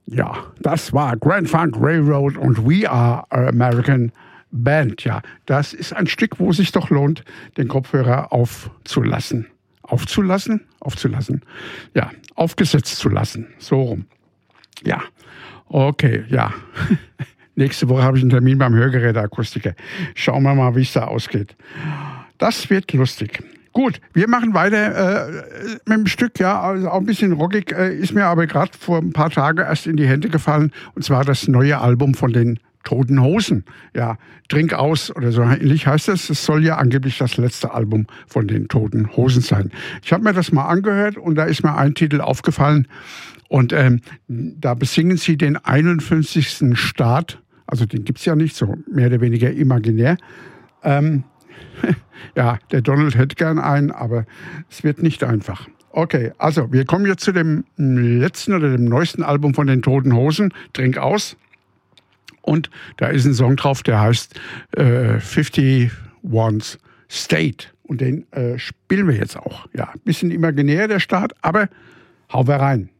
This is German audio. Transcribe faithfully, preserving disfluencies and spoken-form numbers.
Ja, das war Grand Funk Railroad und We Are American Band. Ja, das ist ein Stück, wo es sich doch lohnt, den Kopfhörer aufzulassen. Aufzulassen? Aufzulassen. Ja, aufgesetzt zu lassen. So rum. Ja, okay, ja. Nächste Woche habe ich einen Termin beim Hörgeräteakustiker. Schauen wir mal, wie es da ausgeht. Das wird lustig. Gut, wir machen weiter äh, mit dem Stück, ja, also auch ein bisschen rockig, äh, ist mir aber gerade vor ein paar Tagen erst in die Hände gefallen, und zwar das neue Album von den Toten Hosen. Ja, Trink aus oder so ähnlich heißt das. Es soll ja angeblich das letzte Album von den Toten Hosen sein. Ich habe mir das mal angehört und da ist mir ein Titel aufgefallen und ähm, da besingen sie den einundfünfzigsten Staat, also den gibt es ja nicht, so mehr oder weniger imaginär. Ähm, Ja, der Donald hätte gern einen, aber es wird nicht einfach. Okay, also wir kommen jetzt zu dem letzten oder dem neuesten Album von den Toten Hosen, Trink aus. Und da ist ein Song drauf, der heißt äh, fifty One's State. Und den äh, spielen wir jetzt auch. Ja, ein bisschen imaginär der Start, aber hauen wir rein.